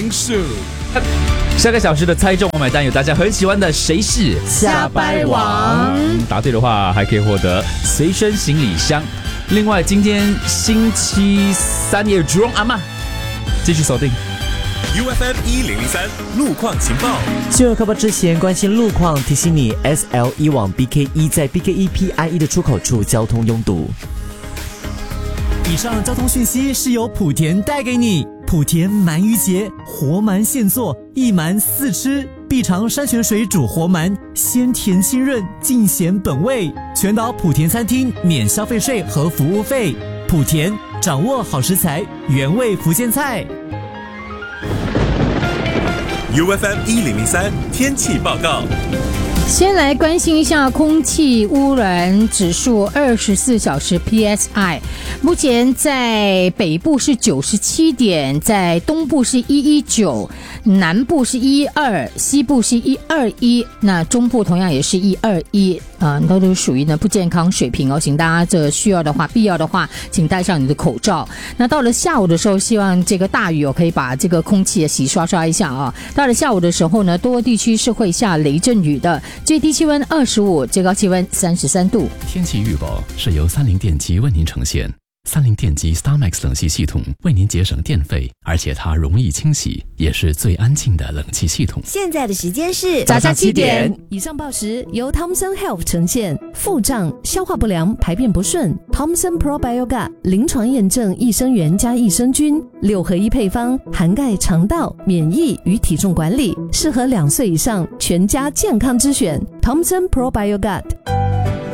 Morning Show。 下个小时的猜中我买单有大家很喜欢的谁是下班王， 答对的话还可以获得随身行李箱。另外今天星期三也有 Drone 阿嬷，继续锁定 UFM 1003路况情报。 进入科报之前，关心路况，提醒你 SL1 往 BK1 在 BK1 PIE 的出口处交通拥堵。 以上交通讯息是由莆田带给你。莆田鳗鱼节，活鳗现做，一鳗四吃，必尝山泉水煮活鳗，鲜甜清润，尽显本味。全岛莆田餐厅免消费税和服务费。莆田掌握好食材，原味福建菜。 UFM 1003天气报告。 先来关心一下空气污染指数24小时 PSI， 目前在北部是97点，在东部是119，南部是112，西部是121，那中部同样也是121，都是属于呢不健康水平哦，请大家这需要的话、必要的话，请戴上你的口罩。那到了下午的时候，希望这个大雨可以把这个空气洗刷一下啊。到了下午的时候呢，多个地区是会下雷阵雨的。最低气温25，最高气温33度。 天气预报是由30电机为您呈现。30电机 StarMax 冷气系统为您节省电费，而且它容易清洗，也是最安静的冷气系统。 现在的时间是早上7点。 以上报时由 Thomson Health 呈现。腹胀、消化不良、排便不顺 ，Thomson Probiogat 临床验证益生元加益生菌6合1配方，涵盖肠道、免疫与体重管理，适合2岁以上全家健康之选。Thomson Probiogat。